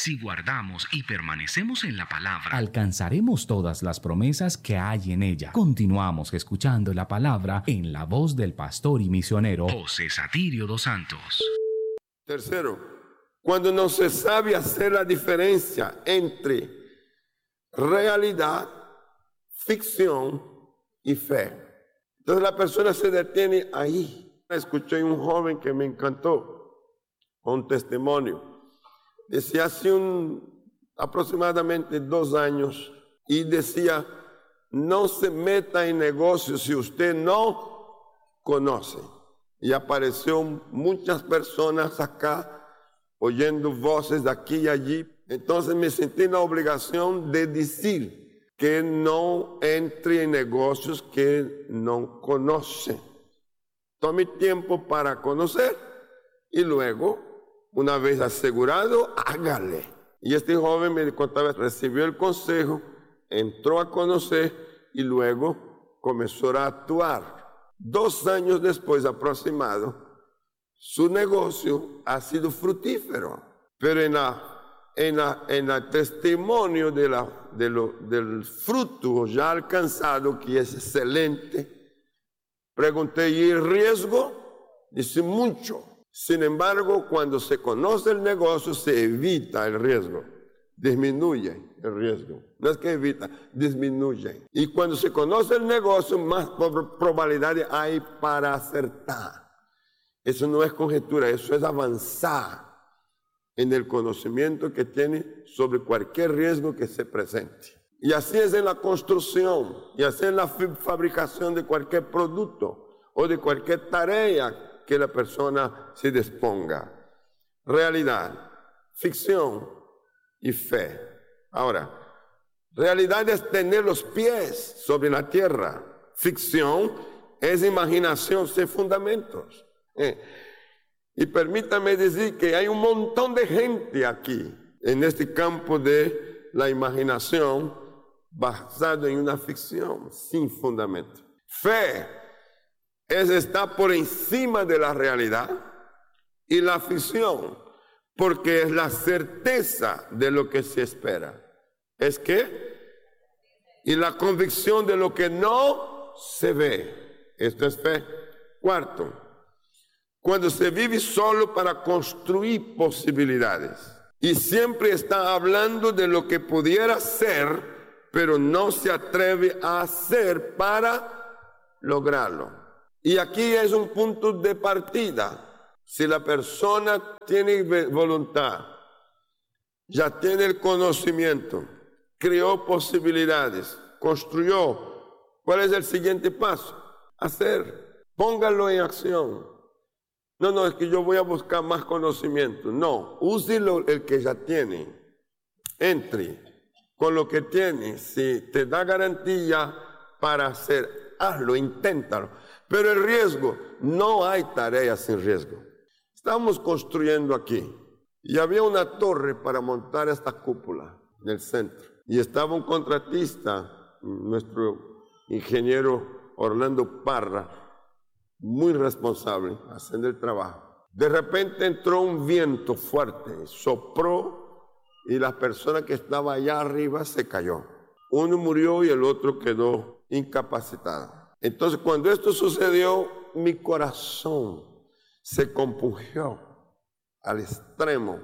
Si guardamos y permanecemos en la palabra, alcanzaremos todas las promesas que hay en ella. Continuamos escuchando la palabra en la voz del pastor y misionero José Satirio dos Santos. Tercero, cuando no se sabe hacer la diferencia entre realidad, ficción y fe. Entonces la persona se detiene ahí. Escuché un joven que me encantó, un testimonio. Decía hace aproximadamente 2 años y decía, no se meta en negocios si usted no conoce. Y apareció muchas personas acá oyendo voces de aquí y allí. Entonces me sentí en la obligación de decir que no entre en negocios que no conoce. Tome tiempo para conocer y luego, una vez asegurado, hágale. Y este joven me contaba, recibió el consejo, entró a conocer y luego comenzó a actuar. 2 años después aproximado, su negocio ha sido fructífero. Pero en el testimonio del fruto ya alcanzado, que es excelente, pregunté, ¿y el riesgo? Dice, mucho. Sin embargo, cuando se conoce el negocio, se evita el riesgo, disminuye el riesgo. No es que evita, disminuye. Y cuando se conoce el negocio, más probabilidades hay para acertar. Eso no es conjetura, eso es avanzar en el conocimiento que tiene sobre cualquier riesgo que se presente. Y así es en la construcción, y así en la fabricación de cualquier producto o de cualquier tarea que la persona se disponga. Realidad, ficción y fe. Ahora, realidad es tener los pies sobre la tierra. Ficción es imaginación sin fundamentos. Y permítame decir que hay un montón de gente aquí, en este campo de la imaginación, basado en una ficción sin fundamento. Fe es estar por encima de la realidad, y la ficción, porque es la certeza de lo que se espera. ¿Es qué? Y la convicción de lo que no se ve. Esto es fe. Cuarto, cuando se vive solo para construir posibilidades y siempre está hablando de lo que pudiera ser, pero no se atreve a hacer para lograrlo. Y aquí es un punto de partida. Si la persona tiene voluntad, ya tiene el conocimiento, creó posibilidades, construyó, ¿cuál es el siguiente paso? Hacer, póngalo en acción. No, es que yo voy a buscar más conocimiento. No, úselo el que ya tiene. Entre con lo que tiene. Si te da garantía para hacer, hazlo, inténtalo. Pero el riesgo, no hay tarea sin riesgo. Estamos construyendo aquí y había una torre para montar esta cúpula en el centro. Y estaba un contratista, nuestro ingeniero Orlando Parra, muy responsable, haciendo el trabajo. De repente entró un viento fuerte, sopló y la persona que estaba allá arriba se cayó. Uno murió y el otro quedó incapacitado. Entonces, cuando esto sucedió, mi corazón se compungió al extremo.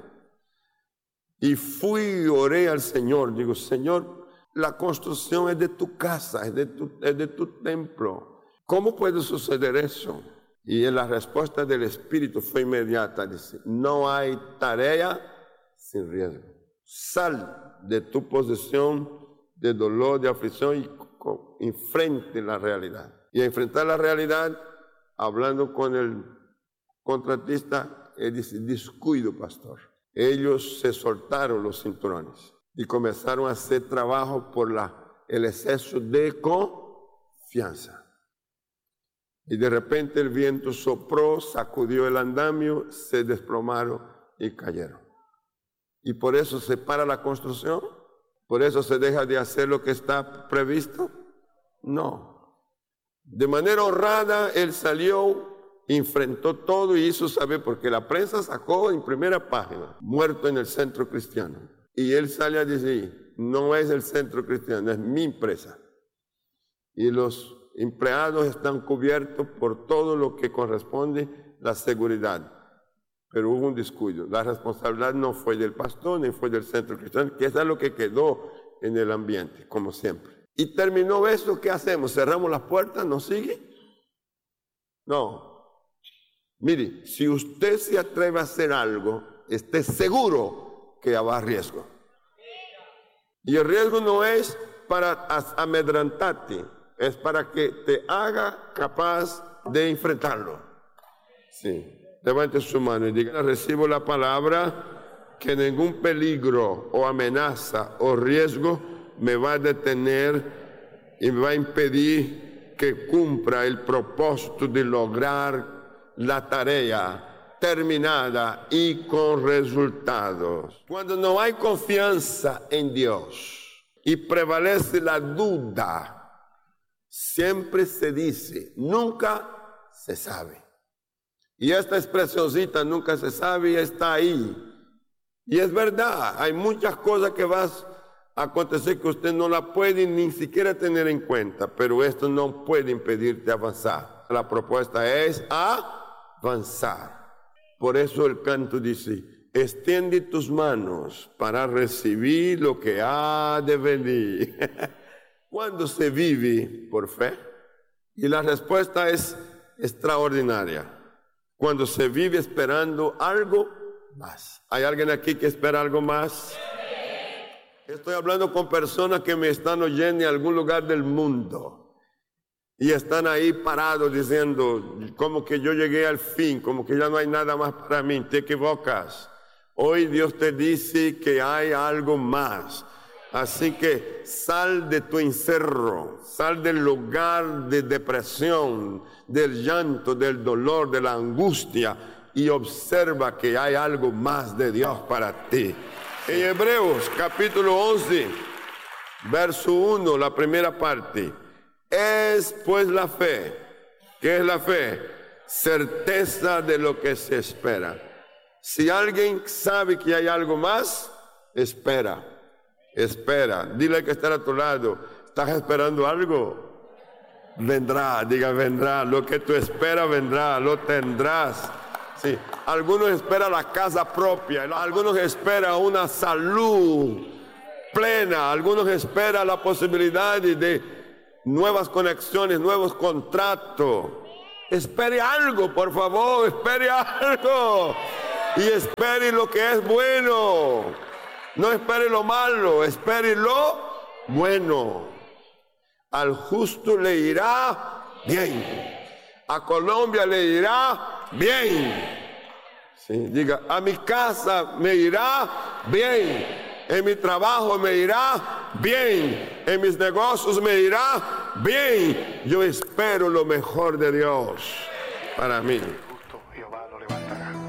Y fui y oré al Señor. Digo, Señor, la construcción es de tu casa, es de tu templo. ¿Cómo puede suceder eso? Y la respuesta del Espíritu fue inmediata. Dice, no hay tarea sin riesgo. Sal de tu posición de dolor, de aflicción y enfrente la realidad. Y a enfrentar la realidad, hablando con el contratista, él dice, descuido, pastor. Ellos se soltaron los cinturones y comenzaron a hacer trabajo por el exceso de confianza. Y de repente el viento sopló, sacudió el andamio, se desplomaron y cayeron. Y por eso se para la construcción. ¿Por eso se deja de hacer lo que está previsto? No. De manera honrada, él salió enfrentó todo y hizo saber, porque la prensa sacó en primera página, muerto en el Centro Cristiano. Y él sale a decir, no es el Centro Cristiano, es mi empresa. Y los empleados están cubiertos por todo lo que corresponde a la seguridad. Pero hubo un descuido. La responsabilidad no fue del pastor ni fue del Centro Cristiano, que eso es lo que quedó en el ambiente, como siempre. Y terminó eso, ¿qué hacemos? ¿Cerramos las puertas? ¿No sigue? No. Mire, si usted se atreve a hacer algo, esté seguro que habrá riesgo. Y el riesgo no es para amedrentarte, es para que te haga capaz de enfrentarlo. Sí. Levante su mano y diga, recibo la palabra que ningún peligro o amenaza o riesgo me va a detener y me va a impedir que cumpla el propósito de lograr la tarea terminada y con resultados. Cuando no hay confianza en Dios y prevalece la duda, siempre se dice, nunca se sabe. Y esta expresioncita nunca se sabe, está ahí. Y es verdad, hay muchas cosas que van a acontecer que usted no la puede ni siquiera tener en cuenta, pero esto no puede impedirte avanzar. La propuesta es avanzar. Por eso el canto dice, extiende tus manos para recibir lo que ha de venir. ¿Cuándo se vive por fe? Y la respuesta es extraordinaria. Cuando se vive esperando algo más. ¿Hay alguien aquí que espera algo más? Estoy hablando con personas que me están oyendo en algún lugar del mundo y están ahí parados diciendo, como que yo llegué al fin, como que ya no hay nada más para mí. Te equivocas. Hoy Dios te dice que hay algo más. Así que sal de tu encerro, sal del lugar de depresión, del llanto, del dolor, de la angustia y observa que hay algo más de Dios para ti. En Hebreos capítulo 11, verso 1, la primera parte, es pues la fe. ¿Qué es la fe? Certeza de lo que se espera. Si alguien sabe que hay algo más, espera. Espera, dile al que está a tu lado, ¿estás esperando algo? Vendrá, diga vendrá, lo que tú esperas vendrá, lo tendrás. Sí. Algunos esperan la casa propia, algunos esperan una salud plena, algunos esperan la posibilidad de nuevas conexiones, nuevos contratos. Espere algo, por favor, espere algo y espere lo que es bueno. No espere lo malo, espere lo bueno. Al justo le irá bien. A Colombia le irá bien. Sí, diga, a mi casa me irá bien. En mi trabajo me irá bien. En mis negocios me irá bien. Yo espero lo mejor de Dios para mí.